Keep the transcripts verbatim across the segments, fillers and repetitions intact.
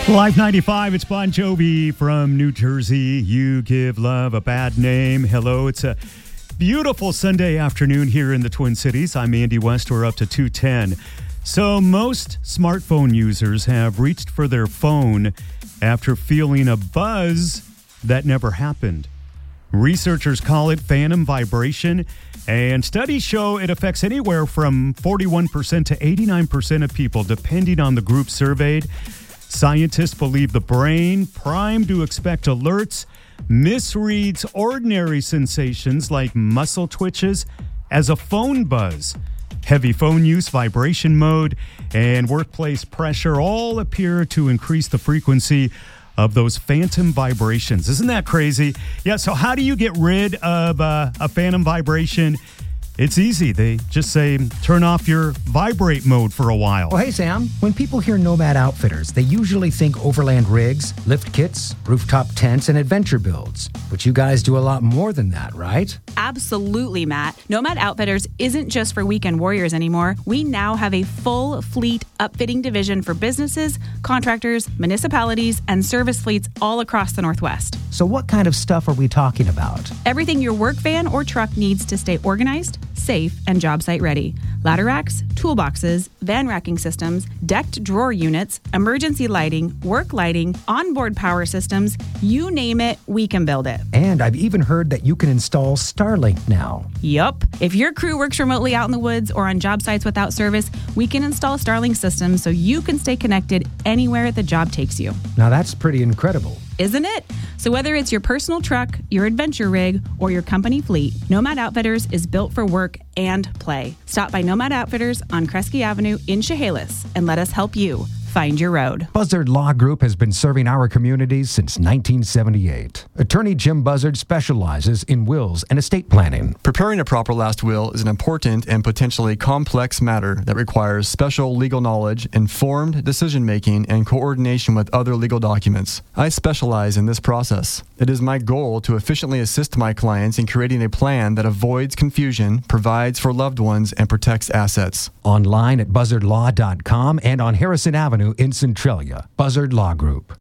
Live ninety-five, it's Bon Jovi from New Jersey. You give love a bad name. Hello, it's a beautiful Sunday afternoon here in the Twin Cities. I'm Andy West. We're up to two ten. So most smartphone users have reached for their phone after feeling a buzz that never happened. Researchers call it phantom vibration, and studies show it affects anywhere from forty-one percent to eighty-nine percent of people, depending on the group surveyed. Scientists believe the brain, primed to expect alerts, misreads ordinary sensations like muscle twitches as a phone buzz. Heavy phone use, vibration mode, and workplace pressure all appear to increase the frequency of those phantom vibrations. Isn't that crazy? Yeah, so how do you get rid of uh, a phantom vibration? It's easy. They just say, turn off your vibrate mode for a while. Well, hey, Sam. When people hear Nomad Outfitters, they usually think overland rigs, lift kits, rooftop tents, and adventure builds. But you guys do a lot more than that, right? Absolutely, Matt. Nomad Outfitters isn't just for weekend warriors anymore. We now have a full fleet upfitting division for businesses, contractors, municipalities, and service fleets all across the Northwest. So what kind of stuff are we talking about? Everything your work van or truck needs to stay organized, safe, and job site ready. Ladder racks, toolboxes, van racking systems, decked drawer units, emergency lighting, work lighting, onboard power systems, you name it, we can build it. And I've even heard that you can install Starlink now. Yup. If your crew works remotely out in the woods or on job sites without service, we can install Starlink systems so you can stay connected anywhere the job takes you. Now that's pretty incredible. Isn't it? So whether it's your personal truck, your adventure rig, or your company fleet, Nomad Outfitters is built for work and play. Stop by Nomad Outfitters on Kresge Avenue in Chehalis and let us help you find your road. Buzzard Law Group has been serving our communities since nineteen seventy-eight. Attorney Jim Buzzard specializes in wills and estate planning. Preparing a proper last will is an important and potentially complex matter that requires special legal knowledge, informed decision-making, and coordination with other legal documents. I specialize in this process. It is my goal to efficiently assist my clients in creating a plan that avoids confusion, provides for loved ones, and protects assets. Online at buzzard law dot com and on Harrison Avenue in Centralia. Buzzard Law Group.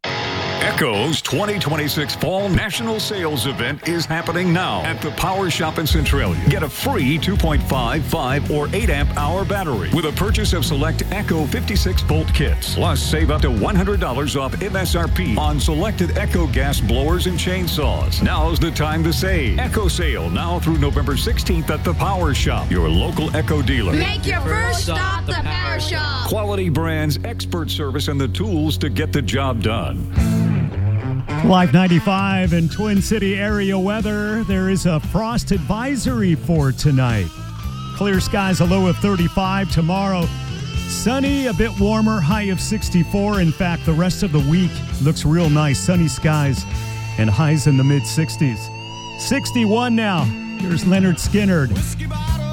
Echo's twenty twenty-six Fall National Sales Event is happening now at the Power Shop in Centralia. Get a free two point five, five, or eight amp hour battery with a purchase of select Echo fifty-six volt kits. Plus, save up to one hundred dollars off M S R P on selected Echo gas blowers and chainsaws. Now's the time to save. Echo sale now through November sixteenth at the Power Shop, your local Echo dealer. Make your first stop the Power Shop. Quality brands, expert service, and the tools to get the job done. Live ninety-five and Twin City area weather. There is a frost advisory for tonight. Clear skies, a low of thirty-five. Tomorrow, sunny, a bit warmer, high of sixty-four. In fact, the rest of the week looks real nice. Sunny skies and highs in the mid-sixties. sixty-one now. Here's Leonard Skinner.